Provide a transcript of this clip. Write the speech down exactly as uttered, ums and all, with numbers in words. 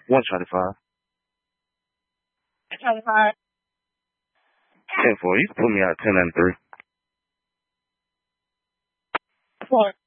One Charlie Five. Charlie Five. Ten four. You can put me out ten and three. Four.